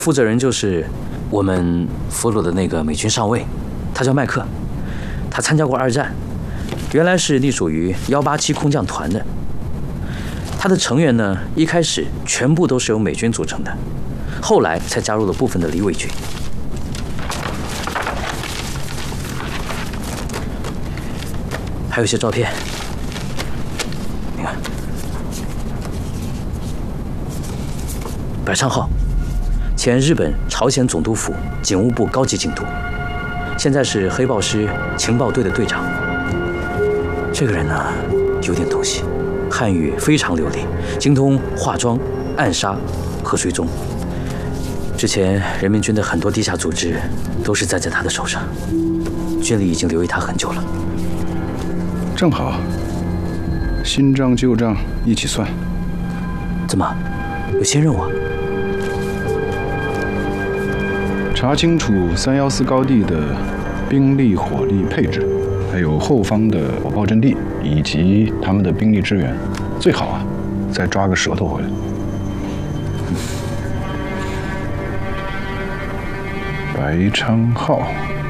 负责人就是我们俘虏的那个美军上尉，他叫麦克，他参加过2战，原来是隶属于187空降团的。他的成员呢，一开始全部都是由美军组成的，后来才加入了部分的李伟军。还有一些照片，你看，百昌浩，前日本朝鲜总督府警务部高级警督，现在是黑豹师情报队的队长。这个人呢，有点东西，汉语非常流利，精通化妆、暗杀和追踪。之前人民军的很多地下组织都是栽在他的手上，军里已经留意他很久了。 正好，新账旧账一起算。 怎么，有新任务啊？ 查清楚314高地的兵力、火力配置，还有后方的火炮阵地以及他们的兵力支援，最好啊，再抓个舌头回来。白昌浩。